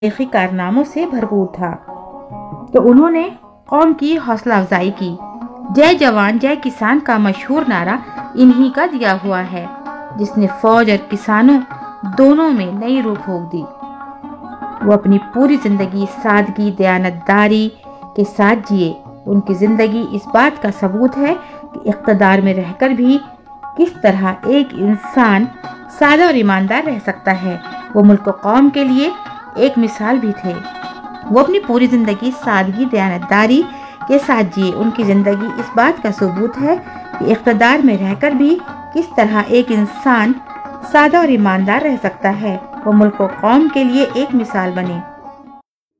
तारीखी कारनामों से भरपूर था। तो उन्होंने कौम की हौसला अफजाई की। जय जवान जय किसान का मशहूर नारा इन्हीं का दिया हुआ है, जिसने फौज और किसानों दोनों में नई रूह फूंक दी। वो अपनी पूरी जिंदगी सादगी दयानतदारी के साथ जिए। उनकी जिंदगी इस बात का सबूत है कि इख्तदार में रहकर भी किस तरह एक इंसान सादा और ईमानदार रह सकता है। वो मुल्क और कौम के लिए एक मिसाल भी थे। वो अपनी पूरी जिंदगी सादगी दयानतदारी के साथ जिए। उनकी जिंदगी इस बात का सबूत है कि इख्तदार में रहकर भी किस तरह एक इंसान सादा और ईमानदार रह सकता है। वो मुल्क और कौम के लिए एक मिसाल बने।